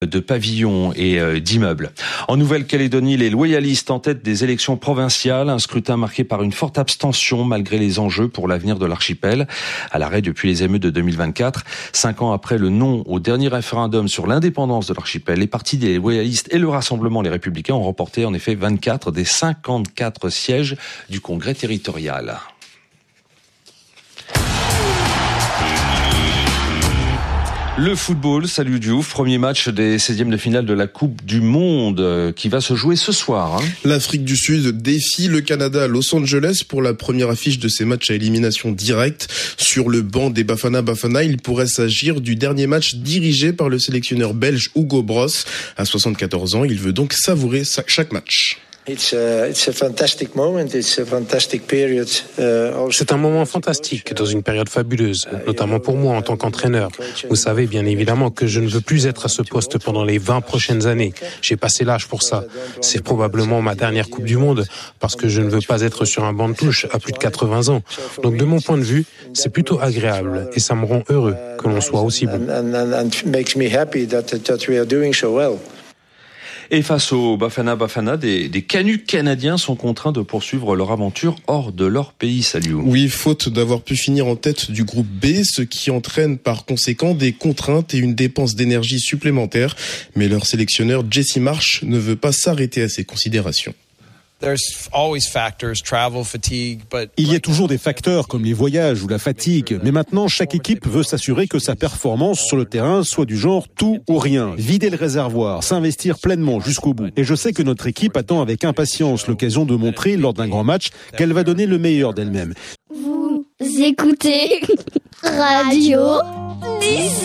de pavillons et d'immeubles. En Nouvelle-Calédonie, les loyalistes en tête des élections provinciales, un scrutin marqué par une forte abstention malgré les enjeux pour l'avenir de l'archipel. À l'arrêt depuis les émeutes de 2024, 5 ans après le non au dernier référendum sur l'indépendance de l'archipel, les partis des loyalistes et le Rassemblement Les Républicains ont remporté en effet 24 des 54 sièges du Congrès territorial. Le football, salut Diouf, premier match des 16e de finale de la Coupe du Monde qui va se jouer ce soir. L'Afrique du Sud défie le Canada à Los Angeles pour la première affiche de ces matchs à élimination directe. Sur le banc des Bafana Bafana, il pourrait s'agir du dernier match dirigé par le sélectionneur belge Hugo Bross. À 74 ans, il veut donc savourer chaque match. C'est un moment fantastique dans une période fabuleuse, notamment pour moi en tant qu'entraîneur. Vous savez bien évidemment que je ne veux plus être à ce poste pendant les 20 prochaines années. J'ai passé l'âge pour ça. C'est probablement ma dernière Coupe du Monde parce que je ne veux pas être sur un banc de touche à plus de 80 ans. Donc de mon point de vue, c'est plutôt agréable et ça me rend heureux que l'on soit aussi bon. Et face aux Bafana Bafana, des canuts canadiens sont contraints de poursuivre leur aventure hors de leur pays. Salut. Oui, faute d'avoir pu finir en tête du groupe B, ce qui entraîne par conséquent des contraintes et une dépense d'énergie supplémentaire. Mais leur sélectionneur Jesse Marsh ne veut pas s'arrêter à ces considérations. Il y a toujours des facteurs comme les voyages ou la fatigue, mais maintenant chaque équipe veut s'assurer que sa performance sur le terrain soit du genre tout ou rien, vider le réservoir, s'investir pleinement jusqu'au bout. Et je sais que notre équipe attend avec impatience l'occasion de montrer lors d'un grand match qu'elle va donner le meilleur d'elle-même. Vous écoutez Radio 10.